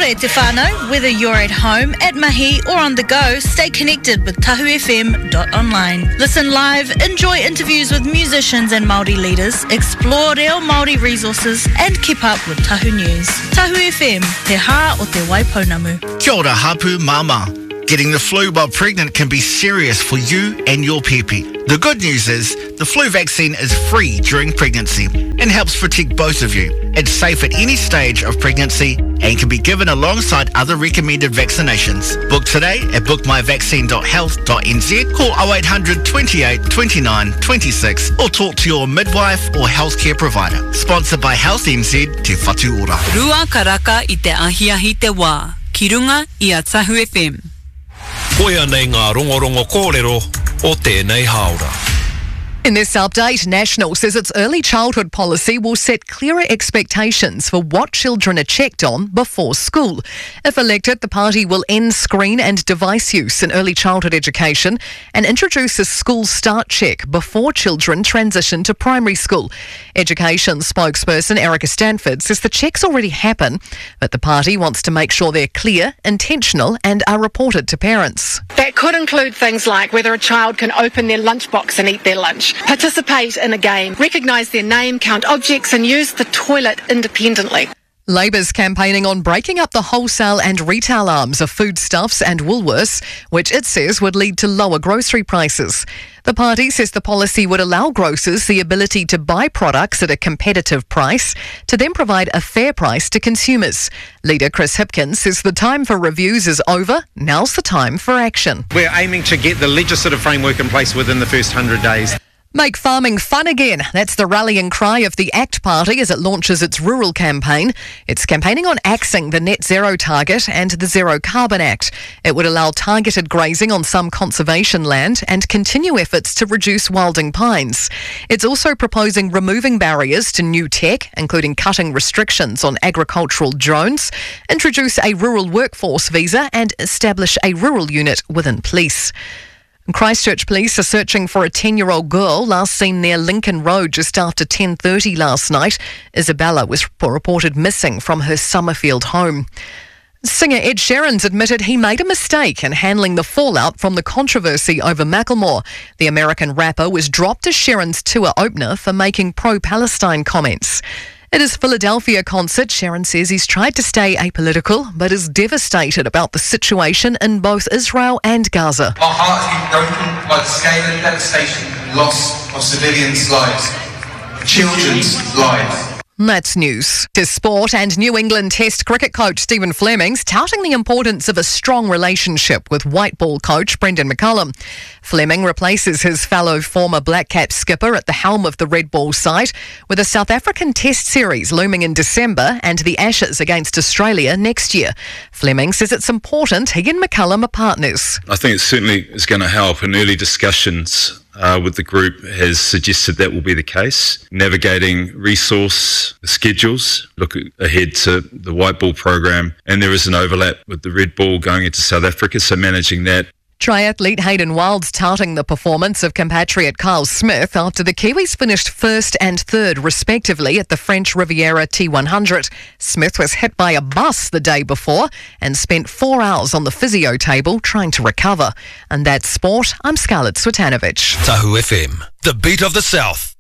Kia te whānau, whether you're at home, at mahi or on the go, stay connected with tahufm.online. Listen live, enjoy interviews with musicians and Māori leaders, explore reo Māori resources and keep up with Tahu News. Tahu FM, te hā o te Waipounamu. Kia ora hapu mama. Getting the flu while pregnant can be serious for you and your pepe. The good news is the flu vaccine is free during pregnancy and helps protect both of you. It's safe at any stage of pregnancy and can be given alongside other recommended vaccinations. Book today at bookmyvaccine.health.nz, call 0800 28 29 26 or talk to your midwife or healthcare provider. Sponsored by Health NZ Te Whatu Ora. Rua karaka I te ahiahi te wā. Ki runga I a Tahu FM. Koia nei ngā rongorongo kōrero o tēnei haora. In this update, National says its early childhood policy will set clearer expectations for what children are checked on before school. If elected, the party will end screen and device use in early childhood education and introduce a school start check before children transition to primary school. Education spokesperson Erica Stanford says the checks already happen, but the party wants to make sure they're clear, intentional and are reported to parents. That could include things like whether a child can open their lunchbox and eat their lunch, participate in a game, recognise their name, count objects and use the toilet independently. Labor's campaigning on breaking up the wholesale and retail arms of Foodstuffs and Woolworths, which it says would lead to lower grocery prices. The party says the policy would allow grocers the ability to buy products at a competitive price to then provide a fair price to consumers. Leader Chris Hipkins says the time for reviews is over. Now's the time for action. We're aiming to get the legislative framework in place within the first 100 days. Make farming fun again. That's the rallying cry of the ACT Party as it launches its rural campaign. It's campaigning on axing the Net Zero target and the Zero Carbon Act. It would allow targeted grazing on some conservation land and continue efforts to reduce wilding pines. It's also proposing removing barriers to new tech, including cutting restrictions on agricultural drones, introduce a rural workforce visa and establish a rural unit within police. Christchurch police are searching for a 10-year-old girl last seen near Lincoln Road just after 10:30 last night. Isabella was reported missing from her Summerfield home. Singer Ed Sheeran's admitted he made a mistake in handling the fallout from the controversy over Macklemore. The American rapper was dropped as Sheeran's tour opener for making pro-Palestine comments. At his Philadelphia concert, Sheeran says he's tried to stay apolitical but is devastated about the situation in both Israel and Gaza. Our hearts have been broken by the scale of devastation and loss of civilians' lives, children's lives. That's news. To sport, and New England Test cricket coach Stephen Fleming's touting the importance of a strong relationship with white ball coach Brendan McCullum. Fleming replaces his fellow former Black Cap skipper at the helm of the Red Ball side, with a South African Test series looming in December and the Ashes against Australia next year. Fleming says it's important he and McCullum are partners. I think it certainly is going to help, and early discussions with the group has suggested that will be the case. Navigating resource schedules, look ahead to the white ball program, and there is an overlap with the red ball going into South Africa, so managing that. Triathlete Hayden Wilds touting the performance of compatriot Carl Smith after the Kiwis finished first and third respectively at the French Riviera T100. Smith was hit by a bus the day before and spent 4 hours on the physio table trying to recover. And that's sport. I'm Scarlett Swetanovich. Tahu FM, the beat of the South.